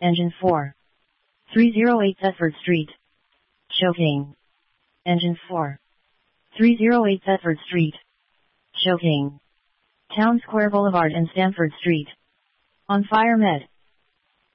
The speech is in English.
Engine 4. 308 Thetford Street. Choking. Engine 4. 308 Thetford Street. Choking. Town Square Boulevard and Stamford Street. On fire med.